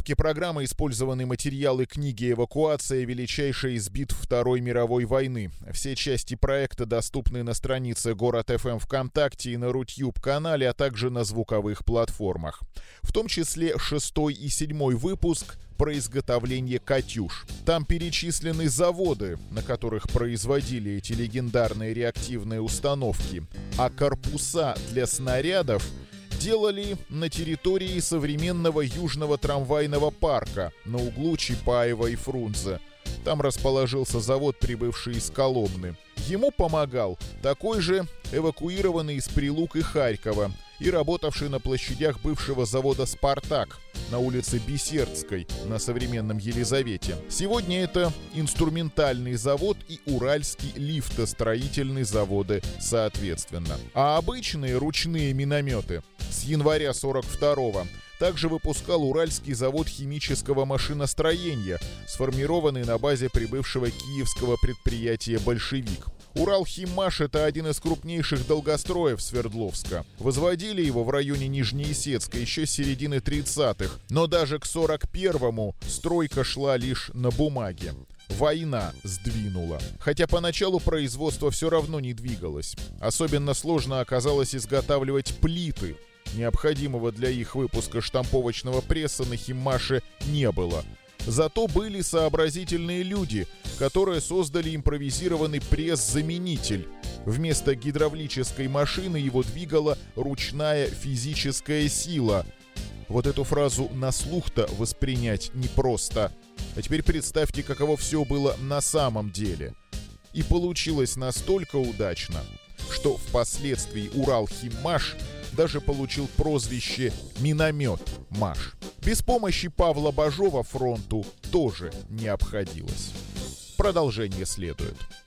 подготовке программы использованы материалы книги «Эвакуация. Величайшая из битв Второй мировой войны». Все части проекта доступны на странице Город ФМ ВКонтакте и на Рутюб-канале, а также на звуковых платформах. В том числе 6 и 7 выпуск про изготовление «Катюш». Там перечислены заводы, на которых производили эти легендарные реактивные установки, а корпуса для снарядов делали на территории современного Южного трамвайного парка на углу Чапаева и Фрунзе. Там расположился завод, прибывший из Коломны. Ему помогал такой же эвакуированный из Прилук и Харькова и работавший на площадях бывшего завода «Спартак» на улице Бессердской на современном Елизавете. Сегодня это инструментальный завод и Уральский лифтостроительный заводы соответственно. А обычные ручные минометы с января 42-го также выпускал Уральский завод химического машиностроения, сформированный на базе прибывшего киевского предприятия «Большевик». Уралхиммаш — это один из крупнейших долгостроев Свердловска. Возводили его в районе Нижнеесецка еще с середины 30-х, но даже к 41-му стройка шла лишь на бумаге. Война сдвинула. Хотя поначалу производство все равно не двигалось. Особенно сложно оказалось изготавливать плиты. Необходимого для их выпуска штамповочного пресса на Химмаше не было. Зато были сообразительные люди, которые создали импровизированный пресс-заменитель. Вместо гидравлической машины его двигала ручная физическая сила. Вот эту фразу на слух-то воспринять непросто. А теперь представьте, каково все было на самом деле. И получилось настолько удачно, что впоследствии Уралхиммаш даже получил прозвище «Миномет-Маш». Без помощи Павла Бажова фронту тоже не обходилось. Продолжение следует.